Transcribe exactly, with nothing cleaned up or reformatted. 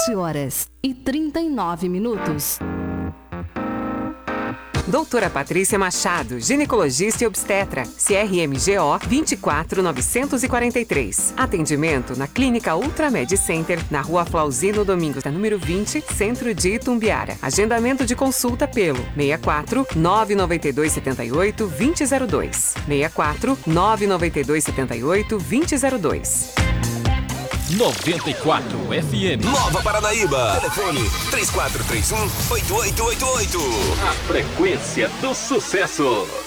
sete horas e trinta e nove minutos. Doutora Patrícia Machado, ginecologista e obstetra, C R M G O vinte e quatro novecentos e quarenta e três. Atendimento na Clínica Ultramed Center, na Rua Flauzino Domingos, número vinte, Centro de Itumbiara. Agendamento de consulta pelo seis quatro nove nove dois sete oito dois zero zero dois. seis quatro nove nove dois sete oito dois zero zero dois. noventa e quatro F M. Nova Paranaíba. Telefone três quatro três um, oito oito oito oito. A frequência do sucesso.